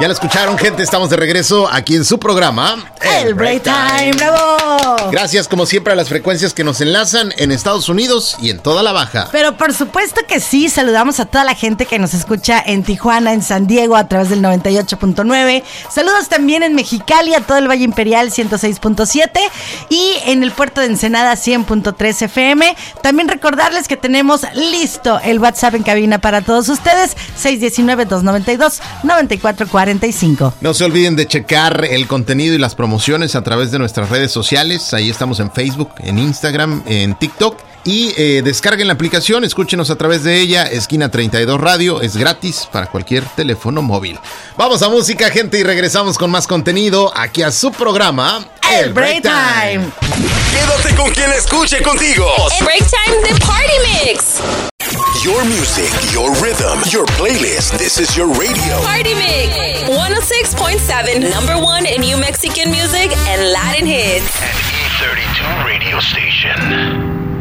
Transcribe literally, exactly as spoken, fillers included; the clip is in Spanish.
Ya lo escucharon, gente, estamos de regreso aquí en su programa El Break Time. ¡Bravo! Gracias como siempre a las frecuencias que nos enlazan en Estados Unidos y en toda la baja. Pero por supuesto que sí, saludamos a toda la gente que nos escucha en Tijuana, en San Diego a través del noventa y ocho punto nueve. Saludos también en Mexicali, a todo el Valle Imperial ciento seis punto siete y en el puerto de Ensenada cien punto tres F M. También recordarles que tenemos listo el WhatsApp en cabina para todos ustedes, seis uno nueve, dos nueve dos, nueve cuatro cuatro cinco. No se olviden de checar el contenido y las promociones a través de nuestras redes sociales. Ahí estamos en Facebook, en Instagram, en TikTok. Y eh, descarguen la aplicación, escúchenos a través de ella. Esquina treinta y dos Radio, es gratis para cualquier teléfono móvil. Vamos a música, gente, y regresamos con más contenido aquí a su programa El Break Time. Quédate con quien escuche contigo. El Break Time de Party Mix. Your music, your rhythm, your playlist. This is your radio. Party Mix. one oh six point seven, number one in New Mexican music and Latin hits. An E thirty-two radio station.